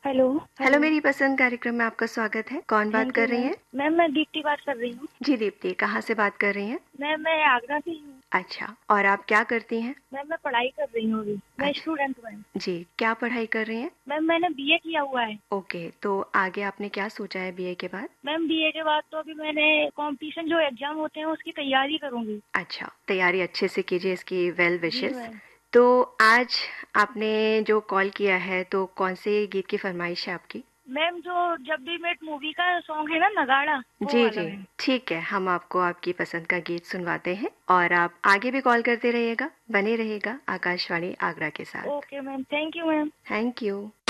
Hello. Hello, hello. मेरी पसंद कार्यक्रम में आपका स्वागत है। कौन बात थैंक यू कर रही मैम। हैं? मैम मैं दीप्ति बात कर रही हूँ। जी दीप्ति, कहाँ से बात कर रही हैं? मैम मैं आगरा से ही हूँ। अच्छा, और आप क्या करती हैं? मैम मैं पढ़ाई कर रही हूँ अभी। मैं अच्छा। स्टूडेंट हूँ मैम। जी, क्या पढ़ाई कर रही हैं? मैम मैंने बीए किया हुआ है। ओके, तो आगे आपने क्या सोचा है बीए के बाद? मैम बीए के बाद तो अभी मैंने कंपटीशन जो एग्जाम होते हैं उसकी तैयारी करूंगी। अच्छा, तैयारी अच्छे से कीजिए, इसकी वेल जी विशेस। मैम। तो आज आपने जो कॉल किया है, तो कौन से गीत की फरमाइश है आपकी? मैम जो जब भी मेट मूवी का सॉन्ग है ना, नगाड़ा, वो जी वाला जी, मैम। ठीक है, हम आपको आपकी पसंद का गीत सुनवाते हैं और आप आगे भी कॉल करते रहिएगा, बने रहिएगा आकाशवाणी आगरा के साथ। Okay ma'am, thank you ma'am. Thank you.